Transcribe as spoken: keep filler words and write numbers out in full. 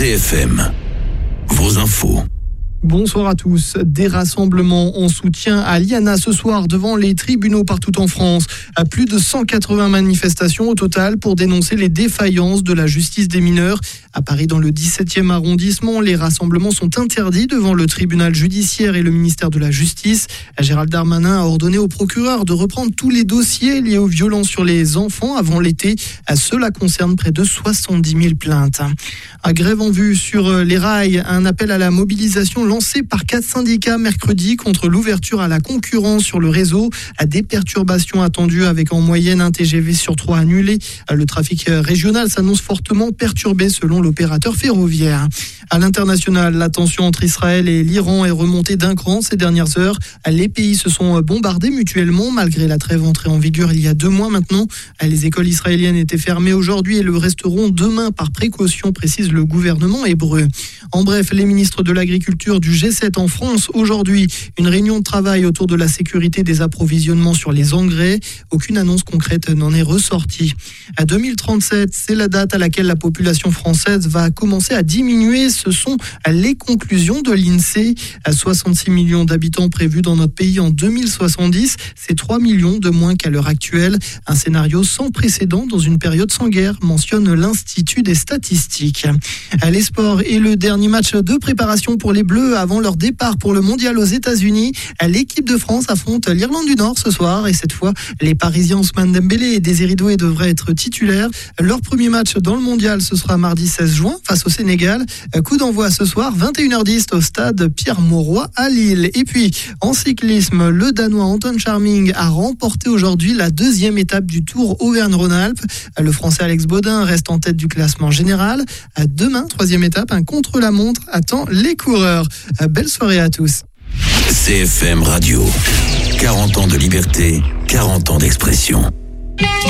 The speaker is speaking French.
C F M, vos infos. Bonsoir à tous. Des rassemblements en soutien à Liana ce soir devant les tribunaux partout en France. À plus de cent quatre-vingts manifestations au total pour dénoncer les défaillances de la justice des mineurs. À Paris, dans le dix-septième arrondissement, les rassemblements sont interdits devant le tribunal judiciaire et le ministère de la Justice. Gérald Darmanin a ordonné au procureur de reprendre tous les dossiers liés aux violences sur les enfants avant l'été. Cela concerne près de soixante-dix mille plaintes. À grève en vue sur les rails, un appel à la mobilisation lancé par quatre syndicats mercredi contre l'ouverture à la concurrence sur le réseau. À des perturbations attendues avec en moyenne un T G V sur trois annulé. Le trafic régional s'annonce fortement perturbé selon l'opérateur ferroviaire. À l'international, la tension entre Israël et l'Iran est remontée d'un cran ces dernières heures. Les pays se sont bombardés mutuellement malgré la trêve entrée en vigueur il y a deux mois maintenant. Les écoles israéliennes étaient fermées aujourd'hui et le resteront demain par précaution, précise le gouvernement hébreu. En bref, les ministres de l'Agriculture du G sept en France aujourd'hui. Une réunion de travail autour de la sécurité des approvisionnements sur les engrais. Aucune annonce concrète n'en est ressortie. À deux mille trente-sept, c'est la date à laquelle la population française va commencer à diminuer. Ce sont les conclusions de l'INSEE. À soixante-six millions d'habitants prévus dans notre pays en deux mille soixante-dix. C'est trois millions de moins qu'à l'heure actuelle. Un scénario sans précédent dans une période sans guerre, mentionne l'Institut des statistiques. Les sports et le dernier match de préparation pour les Bleus avant leur départ pour le mondial aux États-Unis. L'équipe de France affronte l'Irlande du Nord ce soir et cette fois, les Parisiens Ousmane Dembélé et Désiré Doué devraient être titulaires. Leur premier match dans le mondial, ce sera mardi seize juin face au Sénégal. Coup d'envoi ce soir, vingt et une heures dix au stade Pierre-Mauroy à Lille. Et puis, en cyclisme, le Danois Anton Charming a remporté aujourd'hui la deuxième étape du Tour Auvergne-Rhône-Alpes. Le Français Alex Baudin reste en tête du classement général. Demain, troisième étape, un contre-la-montre attend les coureurs. Belle soirée à tous. C F M Radio, quarante ans de liberté, quarante ans d'expression.